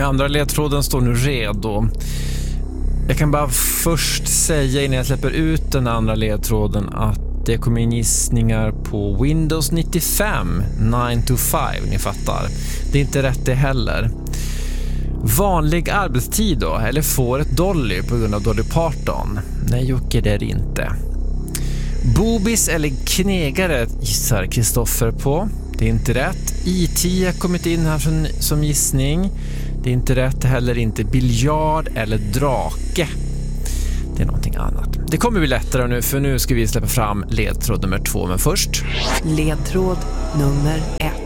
Andra ledtråden står nu redo. Jag kan bara först säga innan jag släpper ut den andra ledtråden att det kommer in gissningar på Windows 95, 9 to 5, ni fattar. Det är inte rätt det heller. Vanlig arbetstid då, eller får ett Dolly på grund av Dolly Parton? Nej Jocke, det är det inte. Bobis eller knegare gissar Kristoffer på. Det är inte rätt. IT har kommit in här som gissning. Det är inte rätt heller, inte biljard eller drake. Det är någonting annat. Det kommer bli lättare nu, för nu ska vi släppa fram ledtråd nummer 2, men först. Ledtråd nummer 1.